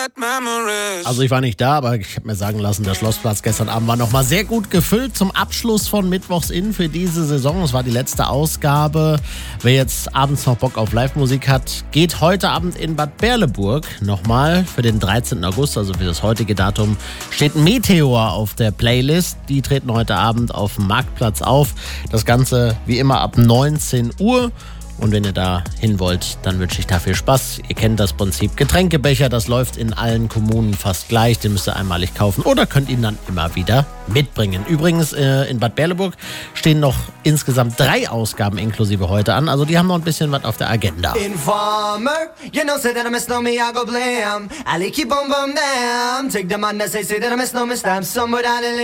Also ich war nicht da, aber ich habe mir sagen lassen, der Schlossplatz gestern Abend war nochmal sehr gut gefüllt zum Abschluss von Mittwochs in für diese Saison. Es war die letzte Ausgabe. Wer jetzt abends noch Bock auf Live-Musik hat, geht heute Abend in Bad Berleburg nochmal für den 13. August, also für das heutige Datum, steht Meteor auf der Playlist. Die treten heute Abend auf dem Marktplatz auf. Das Ganze wie immer ab 19 Uhr. Und wenn ihr da hin wollt, dann wünsche ich da viel Spaß. Ihr kennt das Prinzip Getränkebecher, das läuft in allen Kommunen fast gleich. Den müsst ihr einmalig kaufen oder könnt ihn dann immer wieder mitbringen. Übrigens, in Bad Berleburg stehen noch insgesamt 3 Ausgaben inklusive heute an. Also die haben noch ein bisschen was auf der Agenda. Informer, you know, say that I miss no me, I go blam. I keep on bum down. Take the man that say that I miss no me, stamp somewhere down